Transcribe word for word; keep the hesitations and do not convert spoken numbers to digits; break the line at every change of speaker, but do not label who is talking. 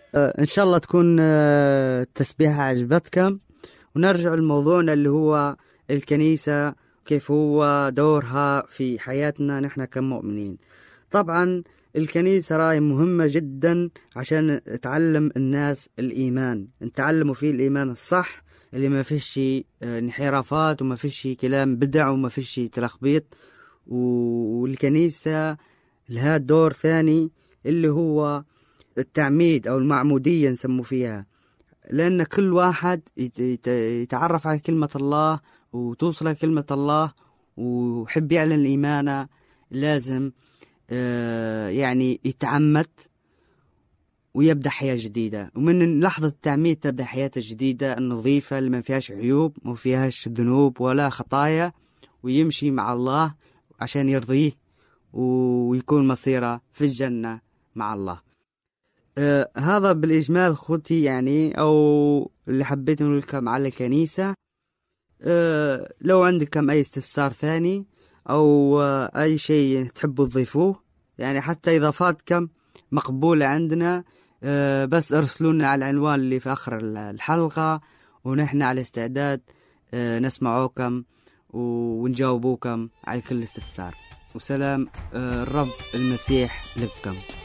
إن شاء الله تكون آه، التسبيحة عجبتكم. ونرجع لموضوعنا اللي هو الكنيسة، كيف هو دورها في حياتنا نحن كمؤمنين. طبعا الكنيسة راي مهمة جدا عشان تعلم الناس الإيمان، نتعلموا فيه الإيمان الصح اللي ما فيش شي انحرافات وما فيش شي كلام بدع وما فيش شي تلخبيط. والكنيسة لها دور ثاني اللي هو التعميد أو المعمودية نسمو فيها، لأن كل واحد يتعرف على كلمة الله وتوصل كلمة الله وحب يعلن الإيمان لازم يعني يتعمد ويبدأ حياة جديدة. ومن لحظة التعميد تبدأ حياة جديدة النظيفة اللي ما فيهاش عيوب ما فيهاش ذنوب ولا خطايا، ويمشي مع الله عشان يرضيه ويكون مصيره في الجنة مع الله. آه هذا بالإجمال خوتي يعني، أو اللي حبيت نقول لكم على الكنيسة. آه لو عندكم أي استفسار ثاني أو آه أي شيء تحبوا تضيفوه، يعني حتى إضافاتكم مقبولة عندنا. آه بس ارسلونا على العنوان اللي في آخر الحلقة، ونحن على استعداد آه نسمعوكم ونجاوبوكم على كل استفسار. وسلام آه الرب المسيح لكم.